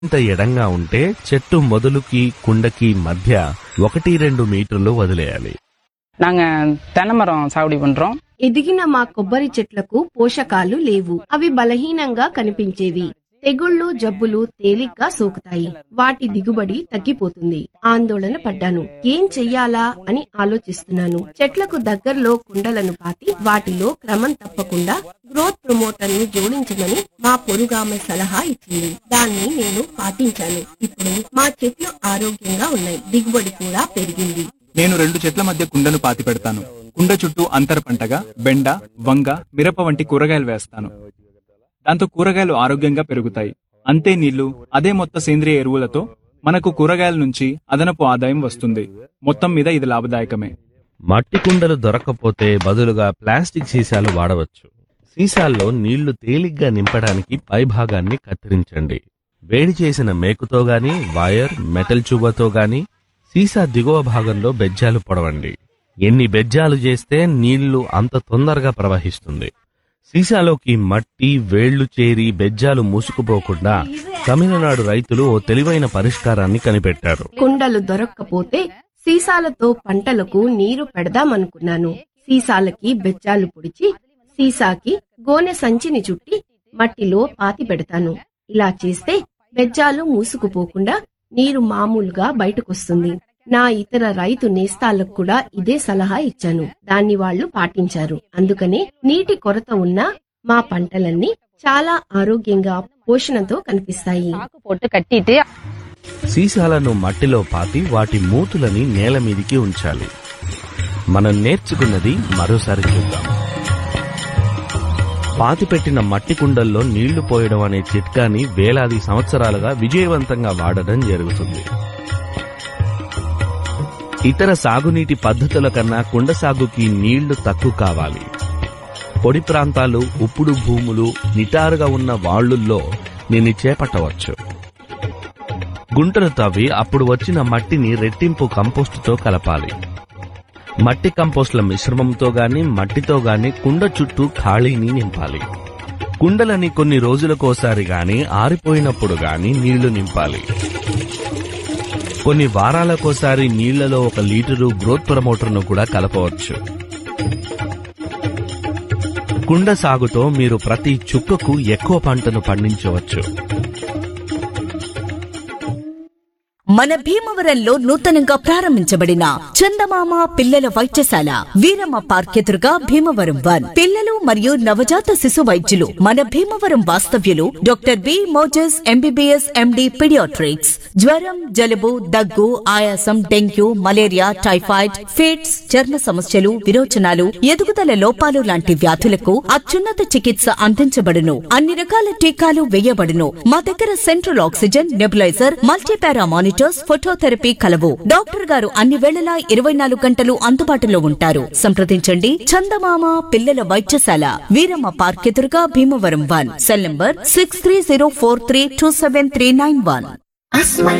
ఇంత ఎడంగా ఉంటే చెట్టు మొదలుకి కుండకి మధ్య 1-2 మీటర్లు వదిలేయాలి. நாங்க தென்னை மரம் சாகுபடி பண்றோம். ఎదిగిన మా కొబ్బరి చెట్లకు పోషకాలు లేవు. అవి బలహీనంగా కనిపించేవి. తెగుళ్లు జబ్బులు తేలిగ్గా సోకుతాయి. వాటి దిగుబడి తగ్గిపోతుంది. ఆందోళన పడ్డాను. ఏం చెయ్యాలా అని ఆలోచిస్తున్నాను. చెట్లకు దగ్గరలో కుండలను పాతి వాటిలో క్రమం తప్పకుండా గ్రోత్ ప్రమోటర్ ని జోడించమని మా పొరుగామె సలహా ఇచ్చింది. దాన్ని నేను పాటించాను. ఇప్పుడు మా చెట్లు ఆరోగ్యంగా ఉన్నాయి. దిగుబడి కూడా పెరిగింది. నేను 2 చెట్ల మధ్య కుండను పాతి పెడతాను. కుండ చుట్టూ అంతర పంటగా బెండ, వంగ, మిరప వంటి కూరగాయలు వేస్తాను. దాంతో కూరగాయలు ఆరోగ్యంగా పెరుగుతాయి. అంతే నీళ్లు, అదే మొత్తం సేంద్రియ ఎరువులతో మనకు కూరగాయల నుంచి అదనపు ఆదాయం వస్తుంది. మొత్తం మీద ఇది లాభదాయకమే. మట్టి కుండలు దొరకకపోతే బదులుగా ప్లాస్టిక్ సీసాలు వాడవచ్చు. సీసాల్లో నీళ్లు తేలిగ్గా నింపడానికి పైభాగాన్ని కత్తిరించండి. వేడి చేసిన మేకుతో గాని వైర్, మెటల్ చూబతో గాని సీసా దిగువ భాగంలో బెజ్జాలు పొడవండి. ఎన్ని బెజ్జాలు చేస్తే నీళ్లు అంత తొందరగా ప్రవహిస్తుంది. సీసాలోకి మట్టి, వేళ్లు చేరి బెజ్జాలు మూసుకుపోకుండా తమిళనాడు రైతులు ఓ తెలివైన పరిష్కారాన్ని కనిపెట్టారు. కుండలు దొరక్కపోతే సీసాలతో పంటలకు నీరు పెడదామనుకున్నాను. సీసాలకి బెజ్జాలు పొడిచి సీసాకి గోనె సంచిని చుట్టి మట్టిలో పాతి పెడతాను. ఇలా చేస్తే బెజ్జాలు మూసుకుపోకుండా నీరు మామూలుగా బయటకొస్తుంది. నా ఇతర రైతు నేస్తాలకు కూడా ఇదే సలహా ఇచ్చాను. దాన్ని వాళ్లు పాటించారు. అందుకనే నీటి కొరత ఉన్న మా పంటలన్నీ చాలా ఆరోగ్యంగా పోషణతో కనిపిస్తాయి. போட்டு கட்டிட்டு సీసాలను మట్టిలో పాతి వాటి మూతులని నేల మీదికి ఉంచాలి. మనం నేర్చుకున్నది మరోసారి చూద్దాం. పాతిపెట్టిన మట్టి కుండల్లో నీళ్లు పోయడం అనే చిట్కాని వేలాది సంవత్సరాలుగా విజయవంతంగా వాడడం జరుగుతుంది. ఇతర సాగునీటి పద్ధతుల కన్నా కుండ సాగుకి నీళ్లు తక్కువ కావాలి. పొడి ప్రాంతాలు, ఉప్పుడు భూములు, నిటారుగా ఉన్న వాళ్లుల్లో దీన్ని చేపట్టవచ్చు. గుంటలు తవ్వి అప్పుడు వచ్చిన మట్టిని రెట్టింపు కంపోస్టుతో కలపాలి. మట్టి కంపోస్టుల మిశ్రమంతో గాని మట్టితో గాని కుండ చుట్టూ ఖాళీని నింపాలి. కుండలని కొన్ని రోజులకోసారి గాని ఆరిపోయినప్పుడు గాని నీళ్లు నింపాలి. కొన్ని వారాలకోసారి నీళ్లలో 1 లీటరు గ్రోత్ ప్రమోటర్ను కూడా కలపవచ్చు. కుండ సాగుతో మీరు ప్రతి చుక్కకు ఎక్కువ పంటను పండించవచ్చు. మన భీమవరంలో నూతనంగా ప్రారంభించబడిన చందమామ పిల్లల వైద్యశాల వీరమ్మ పార్క్ ఎదురుగా భీమవరం 1 పిల్లలు మరియు నవజాత శిశు వైద్యులు మన భీమవరం వాస్తవ్యులు doctor B Moses MBBS MD paediatrics. జ్వరం, జలుబు, దగ్గు, ఆయాసం, డెంగ్యూ, మలేరియా, టైఫాయిడ్, ఫిట్స్, చర్మ సమస్యలు, విరోచనాలు, ఎదుగుదల లోపాలు లాంటి వ్యాధులకు అత్యున్నత చికిత్స అందించబడును. అన్ని రకాల టీకాలు వేయబడును. మా దగ్గర central oxygen, nebuliser, multipara monitor, phototherapy కలవు. డాక్టర్ గారు అన్ని వేళలా 24 గంటలు అందుబాటులో ఉంటారు. సంప్రదించండి. చందమామ పిల్లల వైద్యశాల వీరమ్మ పార్క్ ఎదురుగా భీమవరం 1. Cell number 6304327391.